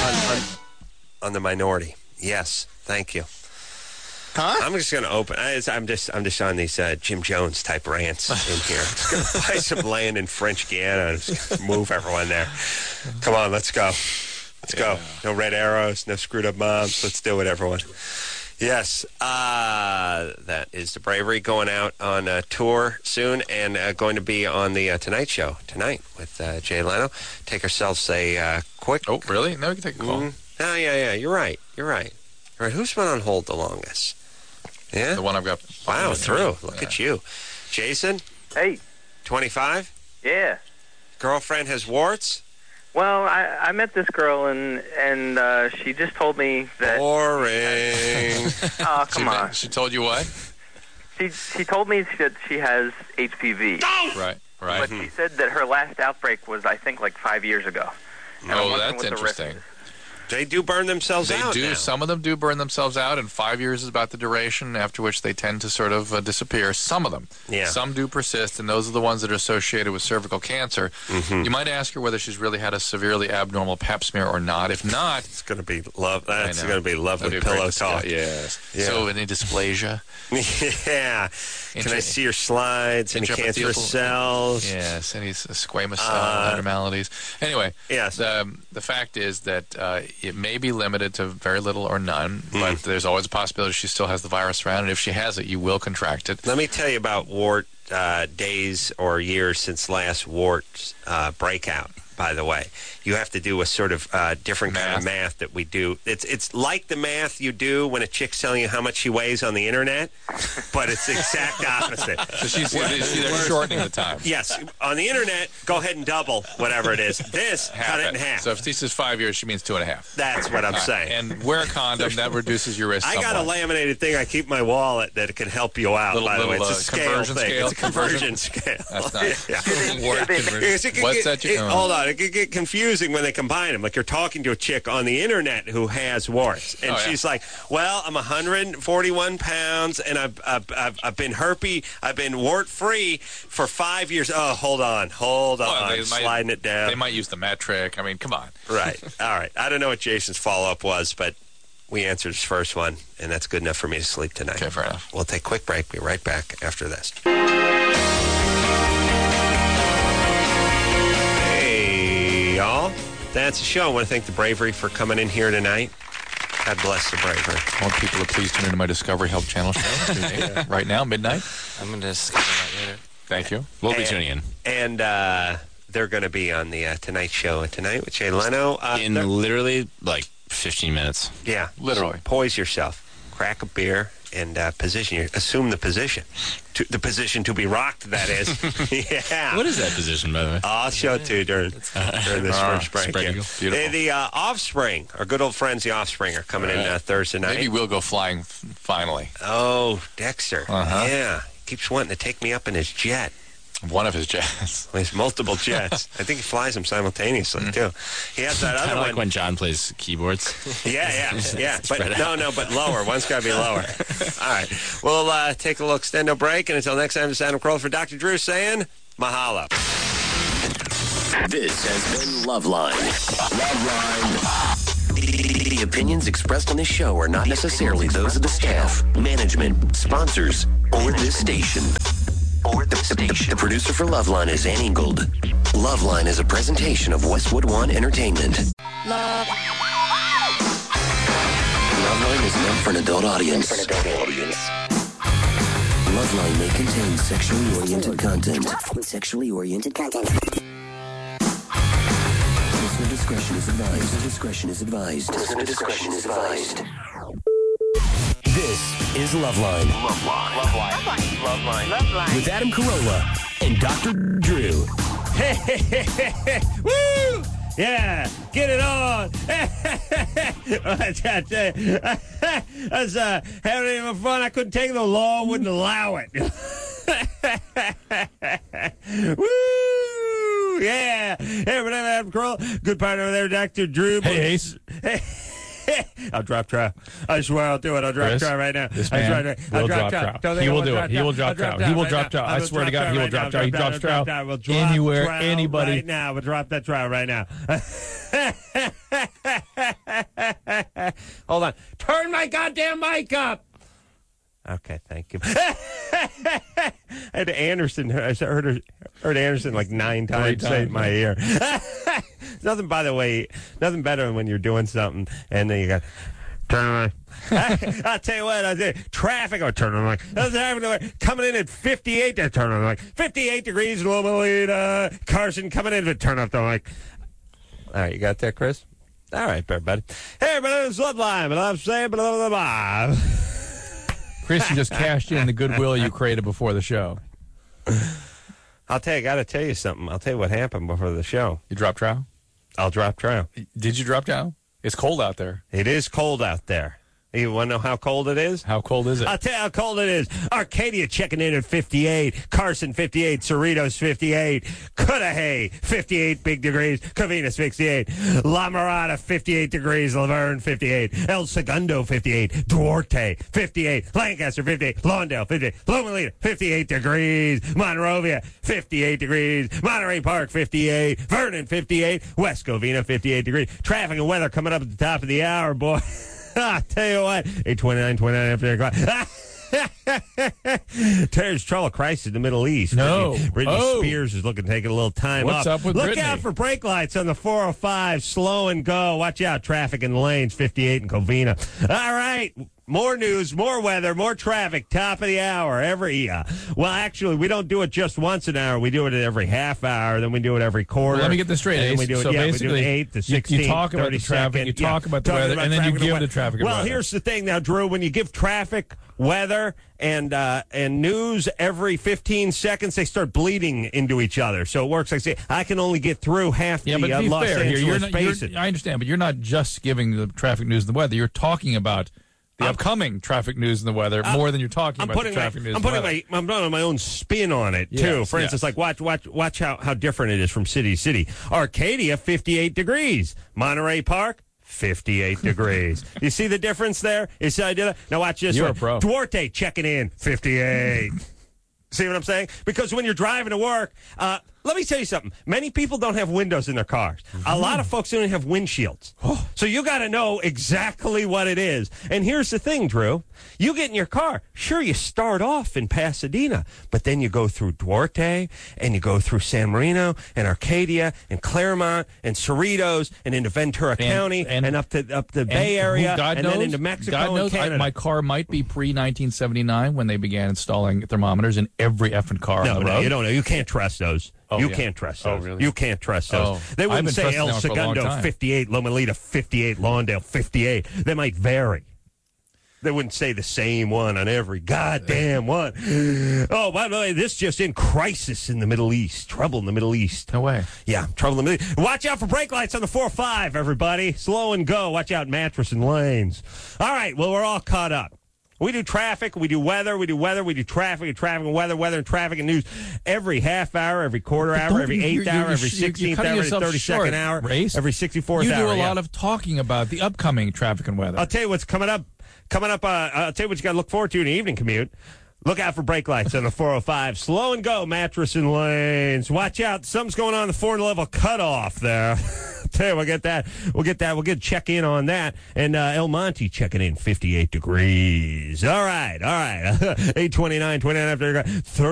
on the minority. Yes, thank you. Huh? I'm just going to open. I'm just on these Jim Jones type rants in here. I'm just going to buy some land in French Guiana and just move everyone there. Come on, let's go. Let's go. No red arrows, no screwed up moms. Let's do it, everyone. Yes, that is the Bravery going out on tour soon and going to be on the Tonight Show tonight with Jay Leno. Take ourselves a quick... Oh, really? No, we can take a call. Oh, yeah, you're right. All right, who's been on hold the longest? Yeah? The one I've got. Wow, through. Look at you. Jason? Hey. 25? Yeah. Girlfriend has warts? Well, I met this girl, and she just told me that... Boring. Oh, come on. She told you what? She told me that she has HPV. Right. But she said that her last outbreak was, I think, like 5 years ago. And Oh, that's interesting. They do burn themselves out. They do. Now. Some of them do burn themselves out, and 5 years is about the duration, after which they tend to sort of disappear. Some of them. Yeah. Some do persist, and those are the ones that are associated with cervical cancer. Mm-hmm. You might ask her whether she's really had a severely abnormal pap smear or not. If not... It's going to be love. That's going to be lovely pillow talk. Yes. Yeah. So, any dysplasia? Yeah. Can I see your slides? Any cancerous cells? Yes. Any squamous cell abnormalities? Anyway, yes. The fact is that it may be limited to very little or none, but there's always a possibility she still has the virus around, and if she has it, you will contract it. Let me tell you about wart days or years since last wart breakout. By the way, you have to do a sort of different kind of math that we do. It's like the math you do when a chick's telling you how much she weighs on the internet, but it's the exact opposite. So she's shortening the time. Yes, on the internet, go ahead and double whatever it is. This, cut it in half. So if she says 5 years, she means 2.5. That's what I'm saying. And wear a condom. That reduces your risk. I got a laminated thing I keep in my wallet that can help you out. By the way, it's a scale thing. It's a conversion scale. That's nice. Yeah. What's that? Hold on. It could get confusing when they combine them. Like you're talking to a chick on the internet who has warts, and she's like, "Well, I'm 141 pounds, and I've been I've been wart free for 5 years." Oh, hold on, sliding it down. They might use the metric. I mean, come on. Right. All right. I don't know what Jason's follow-up was, but we answered his first one, and that's good enough for me to sleep tonight. Okay, fair enough. We'll take a quick break. Be right back after this. Y'all, that's the show. I want to thank the Bravery for coming in here tonight. God bless the Bravery. I want people to please tune into my Discovery Help channel show right now, midnight. I'm going to discover that later. Thank you. We'll be tuning in. And they're going to be on the Tonight Show tonight with Jay Leno. In literally like 15 minutes. Yeah. Literally. Poise yourself. Crack a beer and assume the position. The position to be rocked, that is. Yeah. What is that position, by the way? I'll show it to you during this first break. Beautiful. The Offspring, our good old friends, the Offspring, are coming in Thursday night. Maybe we'll go flying finally. Oh, Dexter. Uh-huh. Yeah. Keeps wanting to take me up in his jet. One of his jets. He has multiple jets. I think he flies them simultaneously, too. He has that other one. Like when John plays keyboards. Yeah. But but lower. One's got to be lower. All right. We'll take a little extendo break, and until next time, this is Adam Carolla for Dr. Drew saying mahalo. This has been Loveline. The opinions expressed on this show are not necessarily those of the staff, management, sponsors, or this station. The producer for Loveline is Ann Ingold. Loveline is a presentation of Westwood One Entertainment. Loveline is meant for an adult audience. Loveline may contain sexually oriented content. Listener discretion is advised. This is Loveline. Loveline. With Adam Carolla and Dr. Drew. Woo! Yeah, get it on. I was having fun. I couldn't take it. The law wouldn't allow it. Woo! Yeah. Hey, everybody, Adam Carolla. Good partner over there, Dr. Drew. Hey, Ace. I'll drop trout. I swear I'll do it. I'll drop trout right now. This man will drop trout. He will do it. He will drop trout. He will drop trout. I swear to God, he will drop trout. He drops trout anywhere, anybody. Right now. We'll drop that trout right now. Hold on. Turn my goddamn mic up. Okay, thank you. I had Anderson. I heard Anderson like 9 times say in my ear. Nothing, by the way, nothing better than when you're doing something and then you got turn on. I'll tell you what, traffic or turn on like coming in at 58 to turn on like 58 degrees Loma Linda. Carson coming in to turn off the mic. All right, you got that, Chris? All right, everybody. Hey, everybody, it's Loveline, but I'm saying blah, blah, blah. Christian just cashed in the goodwill you created before the show. I'll tell you, I got to tell you something. I'll tell you what happened before the show. You dropped trow? I'll drop trow. Did you drop trow? It's cold out there. It is cold out there. You want to know how cold it is? How cold is it? I'll tell you how cold it is. Arcadia checking in at 58. Carson, 58. Cerritos, 58. Cudahy, 58 big degrees. Covina, 68. La Mirada, 58 degrees. Laverne, 58. El Segundo, 58. Duarte, 58. Lancaster, 58. Lawndale, 58. Loma Linda, 58 degrees. Monrovia, 58 degrees. Monterey Park, 58. Vernon, 58. West Covina, 58 degrees. Traffic and weather coming up at the top of the hour, boy. I'll tell you what, 8:29 after 8 o'clock. There's trouble crisis in the Middle East. No. Britney Spears is looking to take a little time What's off. up with Look Britney? out for brake lights on the 405. Slow and go. Watch out. Traffic in lanes. 58 in Covina. All right. More news, more weather, more traffic, top of the hour, well, actually, we don't do it just once an hour. We do it every half hour, then we do it every quarter. Well, let me get this straight, Ace. We do it, basically, we do it 8 to 16, you talk about the traffic, you talk about the weather, and then you give the traffic and weather. Well, here's the thing now, Drew. When you give traffic, weather, and news every 15 seconds, they start bleeding into each other. So it works like, I can only get through half the Los Angeles basin. I understand, but you're not just giving the traffic news and the weather. You're talking about the upcoming traffic news and the weather more than you're talking about the traffic news and weather. I'm putting my own spin on it, too. For instance, like watch how different it is from city to city. Arcadia, 58 degrees. Monterey Park, 58 degrees. You see the difference there? You see how I did that? Now watch this You're one. a pro. Duarte checking in, 58. See what I'm saying? Because when you're driving to work, let me tell you something. Many people don't have windows in their cars. A lot of folks don't have windshields. So you got to know exactly what it is. And here's the thing, Drew. You get in your car. Sure, you start off in Pasadena, but then you go through Duarte, and you go through San Marino, and Arcadia, and Claremont, and Cerritos, and into Ventura County, and up the Bay Area, and then into Mexico and Canada. My car might be pre-1979 when they began installing thermometers in every effing car on the road. No, you don't know. You can't trust those. Can't trust those. Oh, really? You can't trust those. They wouldn't say El Segundo 58, Loma Linda 58, Lawndale 58. They might vary. They wouldn't say the same one on every goddamn one. Oh, by the way, this just in: crisis in the Middle East. Trouble in the Middle East. No way. Yeah, trouble in the Middle East. Watch out for brake lights on the 405, everybody. Slow and go. Watch out, mattress and lanes. All right, well, we're all caught up. We do traffic, we do weather, we do traffic and weather and traffic and news every half hour, every quarter hour, every 8th hour, every 16th hour, every 32nd hour, every 64th hour. You do a lot of talking about the upcoming traffic and weather. I'll tell you what's coming up. I'll tell you what you got to look forward to in the evening commute. Look out for brake lights on the 405. Slow and go, mattress and lanes. Watch out. Something's going on the 4-level cutoff there. Tell you, we'll get that. We'll get check in on that. And El Monte checking in 58 degrees. All right. 8:29 after 30.